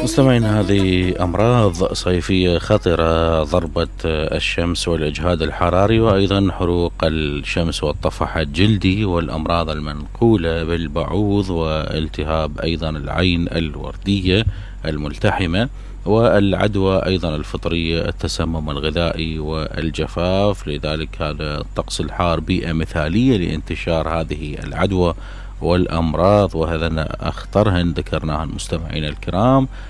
مستمعين، هذه أمراض صيفية خطرة: ضربة الشمس والإجهاد الحراري، وأيضا حروق الشمس والطفح الجلدي، والأمراض المنقولة بالبعوض، والتهاب أيضا العين الوردية الملتحمة، والعدوى أيضا الفطرية، التسمم الغذائي، والجفاف. لذلك هذا الطقس الحار بيئة مثالية لانتشار هذه العدوى والأمراض، وهذا أخطرهن ذكرناها المستمعين الكرام.